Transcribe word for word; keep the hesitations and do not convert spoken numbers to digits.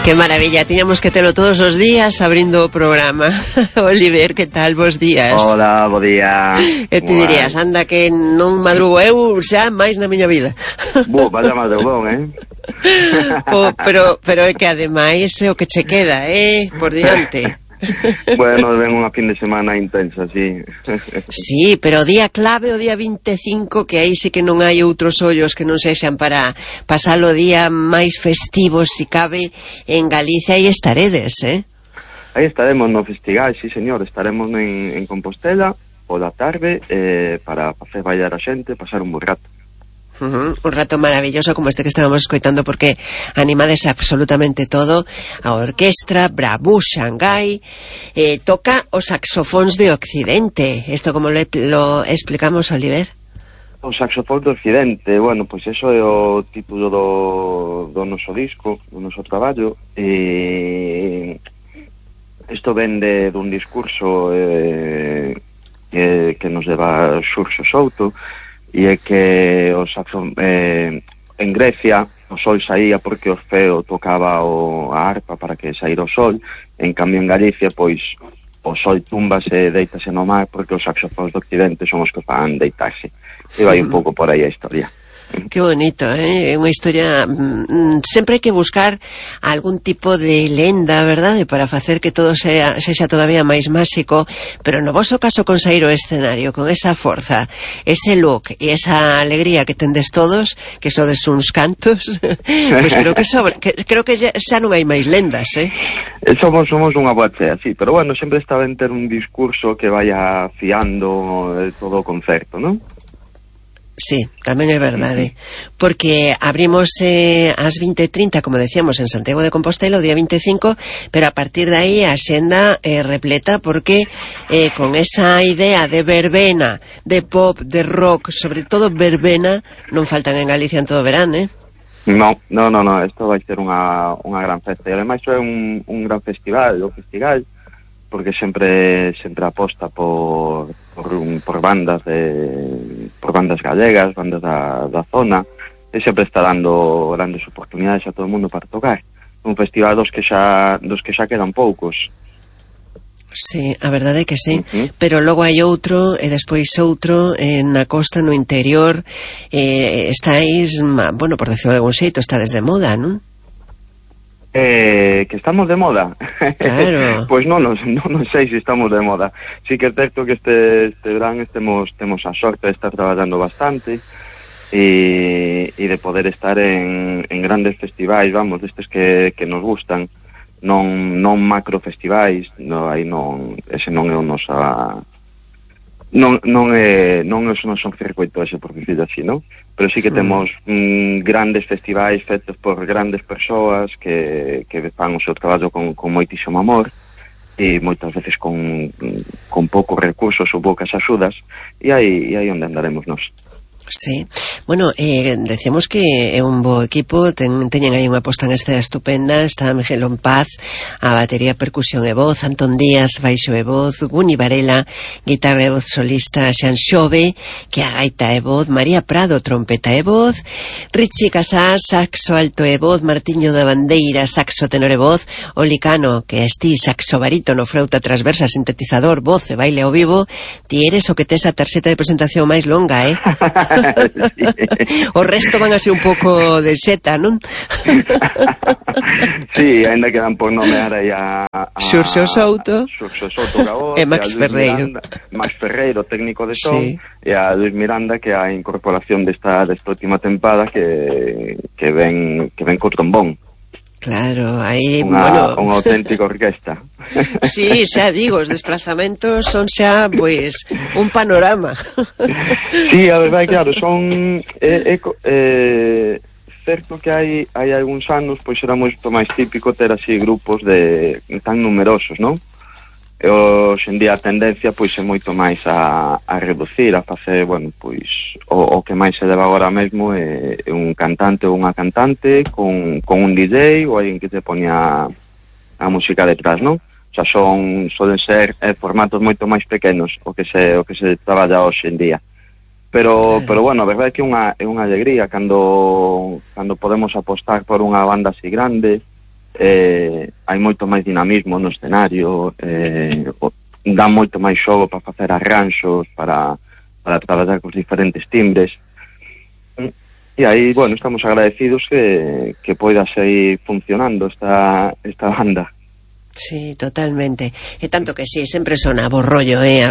Que maravilla, tiñamos que telo todos os días abrindo o programa. Oliver, que tal, bos días? Hola, bo día. E ti dirías, anda que non madrugo eu xa máis na miña vida. Bo, vaya madrugón, eh? Po, pero, pero é que ademais é o que che queda, eh, por diante. Bueno, ven unha fin de semana intensa, sí. Sí, pero o día clave, o día veinticinco, que aí sí que non hai outros ollos que non sexan para pasar o día máis festivo, si cabe, en Galicia, aí estaredes, eh? Aí estaremos no festival, sí, señor, estaremos en, en Compostela pola tarde eh, para facer bailar a xente, pasar un bo rato. Uh-huh. Un rato maravilloso como este que estábamos escoitando, porque animades absolutamente todo. A orquestra Bravú Xangai eh, toca os saxofóns de Occidente. Isto como lo, lo explicamos, Oliver? O saxofón do Occidente, bueno, pois pues eso é o título do, do noso disco, do noso traballo, e isto vende dun discurso eh, que, que nos leva Xurxo Souto, e é que o saxo, eh, en Grecia o sol saía porque Orfeo tocaba o, a arpa para que saíra o sol. En cambio en Galicia, pois, o sol túmbase e deitase no mar porque os saxofóns do Occidente son os que fan deitarse. E vai un pouco por aí a historia. Que bonito, eh? É unha historia... Mm, sempre hai que buscar algún tipo de lenda, verdade? Para facer que todo sea, sexa todavía máis máxico, pero no voso caso con sair o escenario, con esa forza, ese look e esa alegría que tendes todos, que sodes uns cantos, pois pues creo que, sobre, que creo que xa, xa non hai máis lendas, eh? Somos, somos unha boa chea, sí, pero bueno, sempre está ben ter un discurso que vaya fiando eh, todo o concerto, non? Sí, tamén é verdade, porque abrimos eh, ás veinte e trinta, como decíamos, en Santiago de Compostela o día veinticinco, pero a partir de aí a xenda eh, repleta, porque eh, con esa idea de verbena, de pop, de rock, sobre todo verbena, non faltan en Galicia en todo verán, eh? No, no, no, no, isto vai ser unha, unha gran festa, e ademais é un, un gran festival, o festival, porque sempre sempre aposta por, por, por bandas de por bandas gallegas, bandas da, da zona, e sempre está dando grandes oportunidades a todo o mundo para tocar. Un festival dos que xa dos que xa quedan poucos. Sí, a verdade é que sí, uh-huh. Pero logo hai outro e despois outro en na costa, no interior, eh, estáis, bueno, por decirlo de algún xeito, está desde moda, non? Eh, que estamos de moda. Claro. Pois non, non, non sei se estamos de moda. Sí que é certo que este, este verán estemos, temos a sorte de estar traballando bastante e, e de poder estar en, en grandes festivais, vamos, destes que, que nos gustan, non, non macro festivais, no, aí non, ese non é o nosa... Non, non é non é o noso circuito ese, por dicirlo así, non? Pero sí que temos mm, grandes festivais feitos por grandes persoas que, que fan o seu traballo con, con moitísimo amor e moitas veces con, con poucos recursos ou poucas axudas, e aí, e aí onde andaremos nós. Sí, bueno, eh, decíamos que é un bo equipo, ten, teñen aí unha posta en escena estupenda, está Miguel Paz a batería, percusión e voz, Antón Díaz, baixo e voz, Guni Varela, guitarra e voz solista, Xan Xove, que a gaita e voz, María Prado, trompeta e voz, Richie Casás, saxo alto e voz, Martiño da Bandeira, saxo tenor e voz, Olicano, que es ti, saxo barítono, flauta transversa, sintetizador, voz e baile ao vivo. Ti eres o que tes a tarxeta de presentación máis longa, eh? Sí. O resto van a ser un pouco de seta, non? Sí, ainda quedan por nomear aí a, a Xurxo Souto, Xurxo Souto Gabón, e Max Ferreiro, Miranda, Max Ferreiro, técnico de son, sí. E a Luis Miranda, que é a incorporación desta, desta última tempada, que, que ven que ven co trombón. Claro, aí, unha, bueno... unha auténtica orquesta. Sí, xa digo, os desplazamentos son xa, pois, un panorama. Sí, a verdade, claro, son... É, é, é, certo que hai, hai algúns anos, pois era moito máis típico ter así grupos de tan numerosos, non? E hoxe en día a tendencia, pois, é moito máis a, a reducir, a facer, bueno, pois, o, o que máis se leva agora mesmo é, é un cantante ou unha cantante con, con un D J ou alguén que te poña a música detrás, non? O sea, son, soden ser eh, formatos moito máis pequenos o que se, o que se traballa hoxe en día. Pero, sí. pero bueno, a verdade é que é unha, é unha alegría cando, cando podemos apostar por unha banda así grande, eh, hai moito máis dinamismo no escenario, eh, dá moito máis xogo para facer arranxos, para, para traballar cos diferentes timbres. E aí, bueno, estamos agradecidos que, que poida seguir funcionando esta, esta banda. Sí, totalmente. E tanto que sí, sempre sona bo rollo, eh?